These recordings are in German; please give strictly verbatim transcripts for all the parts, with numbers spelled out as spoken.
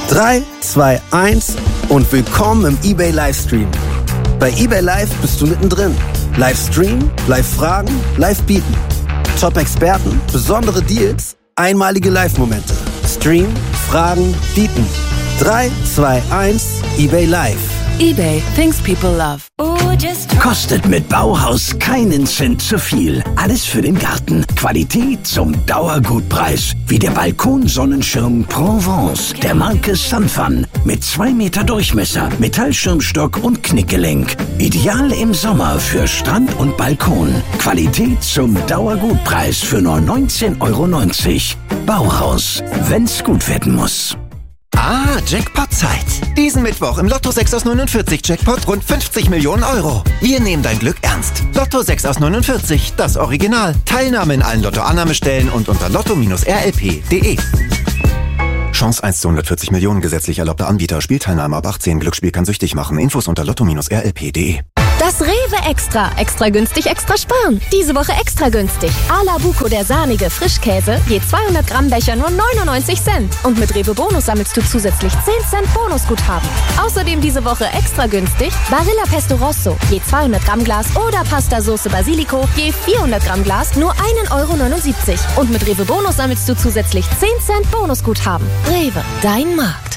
drei, zwei, eins und willkommen im eBay Livestream. Bei eBay Live bist du mittendrin. Live streamen, live fragen, live bieten. Top-Experten, besondere Deals, einmalige Live-Momente. Stream, fragen, bieten. drei, zwei, eins, eBay Live. eBay, things people love. Kostet mit Bauhaus keinen Cent zu viel. Alles für den Garten. Qualität zum Dauergutpreis. Wie der Balkonsonnenschirm Provence der Marke Sunfun. Mit zwei Meter Durchmesser, Metallschirmstock und Knickgelenk. Ideal im Sommer für Strand und Balkon. Qualität zum Dauergutpreis für nur neunzehn Euro neunzig. Bauhaus, wenn's gut werden muss. Ah, Jackpot-Zeit. Diesen Mittwoch im Lotto sechs aus neunundvierzig Jackpot rund fünfzig Millionen Euro. Wir nehmen dein Glück ernst. Lotto sechs aus neunundvierzig, das Original. Teilnahme in allen Lotto-Annahmestellen und unter lotto Bindestrich r l p punkt d e. Chance eins zu hundertvierzig Millionen, gesetzlich erlaubter Anbieter. Spielteilnahme ab achtzehn. Glücksspiel kann süchtig machen. Infos unter lotto Bindestrich r l p punkt d e. Das Rewe Extra. Extra günstig, extra sparen. Diese Woche extra günstig. A la Buco der sahnige Frischkäse. Je zweihundert Gramm Becher nur neunundneunzig Cent. Und mit Rewe Bonus sammelst du zusätzlich zehn Cent Bonusguthaben. Außerdem diese Woche extra günstig Barilla Pesto Rosso. Je zweihundert Gramm Glas oder Pasta Soße Basilico. Je vierhundert Gramm Glas nur ein Euro neunundsiebzig. Und mit Rewe Bonus sammelst du zusätzlich zehn Cent Bonusguthaben. Rewe, dein Markt.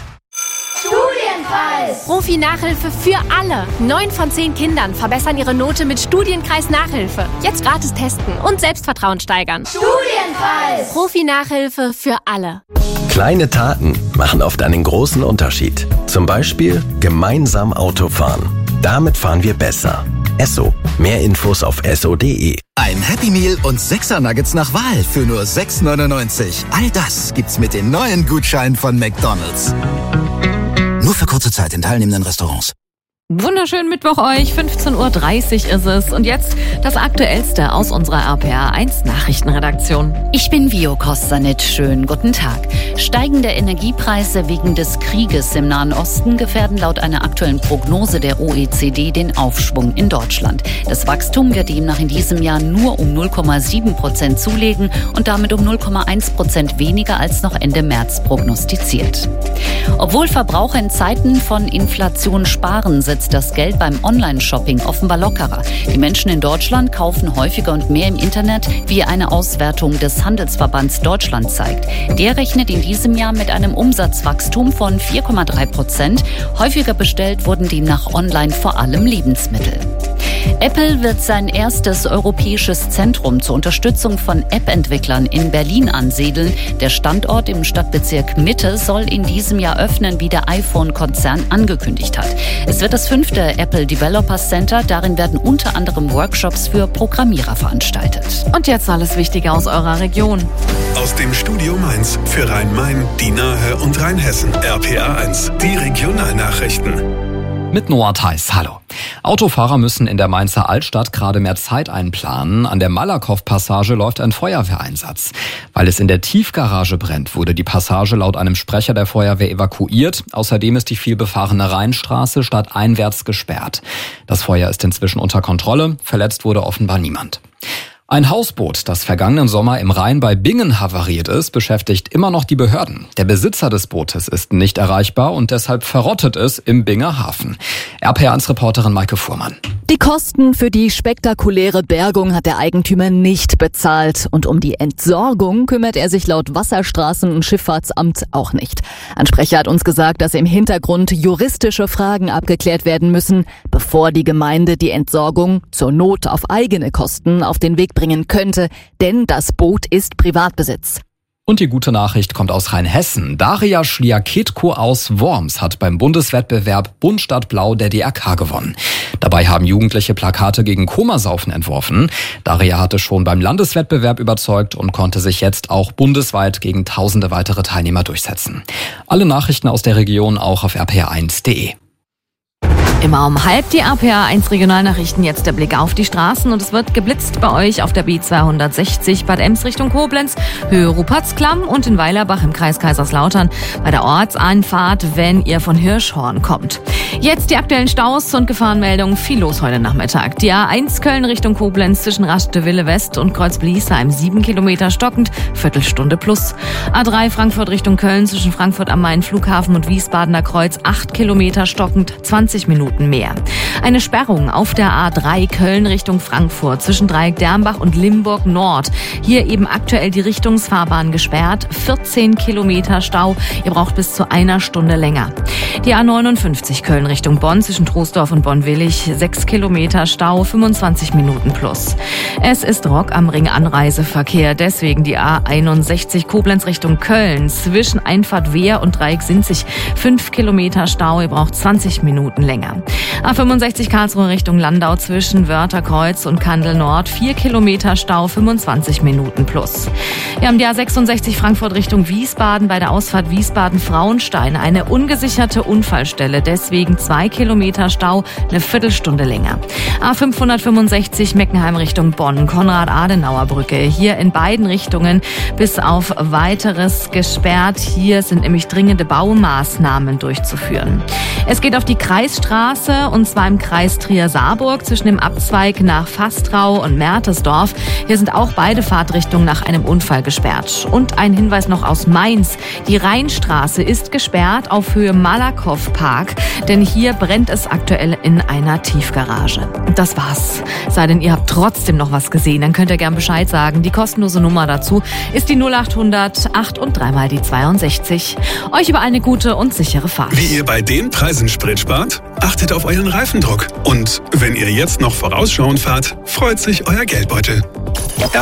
Studienpreis! Profi-Nachhilfe für alle. Neun von zehn Kindern verbessern ihre Note mit Studienkreis Nachhilfe. Jetzt gratis testen und Selbstvertrauen steigern. Studienpreis! Profi-Nachhilfe für alle. Kleine Taten machen oft einen großen Unterschied. Zum Beispiel gemeinsam Auto fahren. Damit fahren wir besser. Esso. Mehr Infos auf esso punkt d e. Ein Happy Meal und sechser Nuggets nach Wahl für nur sechs neunundneunzig. All das gibt's mit den neuen Gutscheinen von McDonald's. Nur für kurze Zeit in teilnehmenden Restaurants. Wunderschönen Mittwoch euch, fünfzehn Uhr dreißig ist es. Und jetzt das Aktuellste aus unserer R P R eins Nachrichtenredaktion. Ich bin Vio Kostanic, schönen guten Tag. Steigende Energiepreise wegen des Krieges im Nahen Osten gefährden laut einer aktuellen Prognose der O E C D den Aufschwung in Deutschland. Das Wachstum wird demnach in diesem Jahr nur um null Komma sieben Prozent zulegen und damit um null Komma eins Prozent weniger als noch Ende März prognostiziert. Obwohl Verbraucher in Zeiten von Inflation sparen, sitzt das Geld beim Online-Shopping offenbar lockerer. Die Menschen in Deutschland kaufen häufiger und mehr im Internet, wie eine Auswertung des Handelsverbands Deutschland zeigt. Der rechnet in diesem Jahr mit einem Umsatzwachstum von vier Komma drei Prozent. Häufiger bestellt wurden demnach online vor allem Lebensmittel. Apple wird sein erstes europäisches Zentrum zur Unterstützung von App-Entwicklern in Berlin ansiedeln. Der Standort im Stadtbezirk Mitte soll in diesem Jahr öffnen, wie der iPhone-Konzern angekündigt hat. Es wird das fünfte Apple Developer Center. Darin werden unter anderem Workshops für Programmierer veranstaltet. Und jetzt alles Wichtige aus eurer Region. Aus dem Studio Mainz für Rhein-Main, die Nahe und Rheinhessen. R P R eins, die Regionalnachrichten. Mit Noah Theis, hallo. Autofahrer müssen in der Mainzer Altstadt gerade mehr Zeit einplanen. An der Malakow-Passage läuft ein Feuerwehreinsatz. Weil es in der Tiefgarage brennt, wurde die Passage laut einem Sprecher der Feuerwehr evakuiert. Außerdem ist die vielbefahrene Rheinstraße stadteinwärts gesperrt. Das Feuer ist inzwischen unter Kontrolle. Verletzt wurde offenbar niemand. Ein Hausboot, das vergangenen Sommer im Rhein bei Bingen havariert ist, beschäftigt immer noch die Behörden. Der Besitzer des Bootes ist nicht erreichbar und deshalb verrottet es im Binger Hafen. R P R eins Reporterin Maike Fuhrmann. Die Kosten für die spektakuläre Bergung hat der Eigentümer nicht bezahlt. Und um die Entsorgung kümmert er sich laut Wasserstraßen- und Schifffahrtsamt auch nicht. Ein Sprecher hat uns gesagt, dass im Hintergrund juristische Fragen abgeklärt werden müssen, bevor die Gemeinde die Entsorgung zur Not auf eigene Kosten auf den Weg bringen könnte. Denn das Boot ist Privatbesitz. Und die gute Nachricht kommt aus Rheinhessen. Daria Schliaketko aus Worms hat beim Bundeswettbewerb Bund Stadt Blau der D R K gewonnen. Dabei haben Jugendliche Plakate gegen Komasaufen entworfen. Daria hatte schon beim Landeswettbewerb überzeugt und konnte sich jetzt auch bundesweit gegen tausende weitere Teilnehmer durchsetzen. Alle Nachrichten aus der Region auch auf r p r eins punkt d e. Immer um halb die A P A eins Regionalnachrichten, jetzt der Blick auf die Straßen und es wird geblitzt bei euch auf der B zweihundertsechzig Bad Ems Richtung Koblenz, Höhe Rupertsklamm und in Weilerbach im Kreis Kaiserslautern bei der Ortseinfahrt, wenn ihr von Hirschhorn kommt. Jetzt die aktuellen Staus und Gefahrenmeldungen, viel los heute Nachmittag. Die A eins Köln Richtung Koblenz zwischen Rastede-Wille West und Kreuz-Bliesheim, sieben Kilometer stockend, Viertelstunde plus. A drei Frankfurt Richtung Köln zwischen Frankfurt am Main Flughafen und Wiesbadener Kreuz, acht Kilometer stockend, zwanzig Minuten mehr. Eine Sperrung auf der A drei Köln Richtung Frankfurt zwischen Dreieck Dernbach und Limburg Nord. Hier eben aktuell die Richtungsfahrbahn gesperrt, vierzehn Kilometer Stau. Ihr braucht bis zu einer Stunde länger. Die A neunundfünfzig Köln Richtung Bonn zwischen Troisdorf und Bonn-Willig, sechs Kilometer Stau, fünfundzwanzig Minuten plus. Es ist Rock am Ring Anreiseverkehr, deswegen die A einundsechzig Koblenz Richtung Köln zwischen Einfahrt Wehr und Dreieck Sinzig, fünf Kilometer Stau, ihr braucht zwanzig Minuten länger. A fünfundsechzig Karlsruhe Richtung Landau zwischen Wörtherkreuz und Kandel Nord, vier Kilometer Stau, fünfundzwanzig Minuten plus. Wir haben die A sechsundsechzig Frankfurt Richtung Wiesbaden bei der Ausfahrt Wiesbaden-Frauenstein, eine ungesicherte Unfallstelle, deswegen zwei Kilometer Stau, eine Viertelstunde länger. A fünfhundertfünfundsechzig Meckenheim Richtung Bonn, Konrad-Adenauer-Brücke, hier in beiden Richtungen bis auf weiteres gesperrt. Hier sind nämlich dringende Baumaßnahmen durchzuführen. Es geht auf die Kreisstraße und zwar im Kreis Trier-Saarburg zwischen dem Abzweig nach Fastrau und Mertesdorf. Hier sind auch beide Fahrtrichtungen nach einem Unfall gesperrt. Und ein Hinweis noch aus Mainz. Die Rheinstraße ist gesperrt auf Höhe Malakow-Park, denn hier brennt es aktuell in einer Tiefgarage. Das war's. Sei denn, ihr habt trotzdem noch was gesehen, dann könnt ihr gern Bescheid sagen. Die kostenlose Nummer dazu ist die null achthundert acht und dreimal die zweiundsechzig. Euch über eine gute und sichere Fahrt. Wie ihr bei den Preisen Sprit spart? Achtet auf euren Reifendruck. Und wenn ihr jetzt noch vorausschauend fahrt, freut sich euer Geldbeutel.